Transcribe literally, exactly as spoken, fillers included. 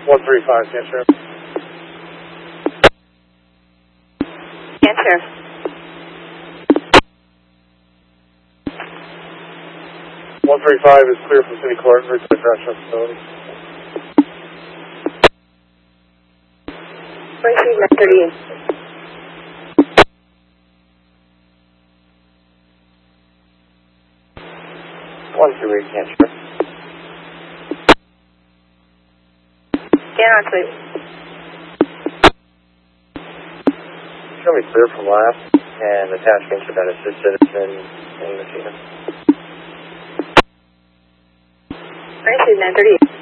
one three five, can't share. Can't share. one three five is clear from City Court, reach the correctional facility. Receive nine thirty-eight. one two eight, can't share. Cannot sleep. Show me clear from last, and attachments have been assisted in, in the scene. Receive nine thirty-eight.